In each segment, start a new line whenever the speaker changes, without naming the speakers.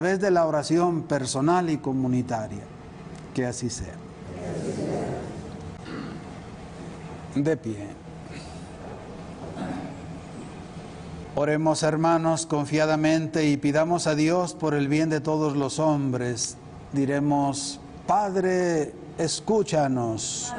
A través de la oración personal y comunitaria. Que así sea. De pie. Oremos, hermanos, confiadamente y pidamos a Dios por el bien de todos los hombres. Diremos: Padre, escúchanos.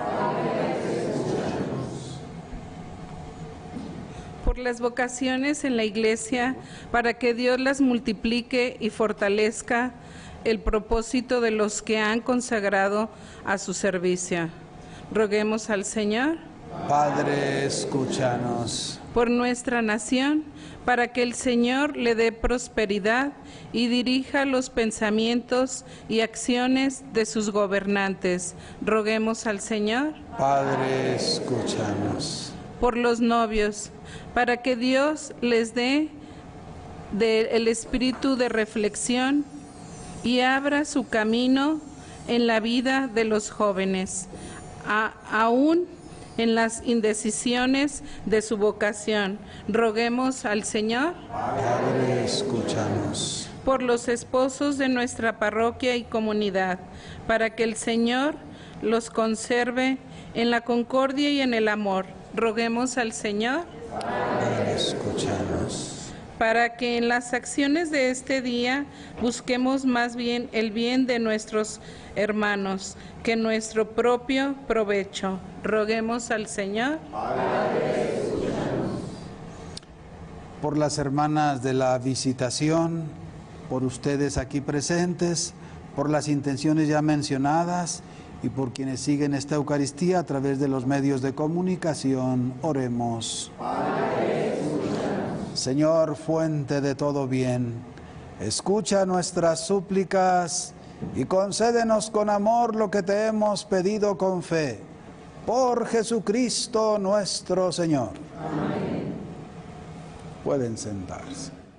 Por las vocaciones en la Iglesia, para que Dios las multiplique y fortalezca el propósito de los que han consagrado a su servicio. Roguemos al Señor.
Padre, escúchanos.
Por nuestra nación, para que el Señor le dé prosperidad y dirija los pensamientos y acciones de sus gobernantes. Roguemos al Señor.
Padre, escúchanos.
Por los novios, para que Dios les dé el espíritu de reflexión y abra su camino en la vida de los jóvenes, aún en las indecisiones de su vocación. Roguemos al Señor.
Padre, escúchanos.
Por los esposos de nuestra parroquia y comunidad, para que el Señor los conserve en la concordia y en el amor. Roguemos al Señor.
Padre, escúchanos.
Para que en las acciones de este día busquemos más bien el bien de nuestros hermanos que nuestro propio provecho. Roguemos al Señor.
Padre, escúchanos. Por las hermanas de la Visitación, por ustedes aquí presentes, por las intenciones ya mencionadas y por quienes siguen esta Eucaristía a través de los medios de comunicación, oremos. Padre, Señor, fuente de todo bien, escucha nuestras súplicas y concédenos con amor lo que te hemos pedido con fe. Por Jesucristo nuestro Señor. Amén. Pueden sentarse.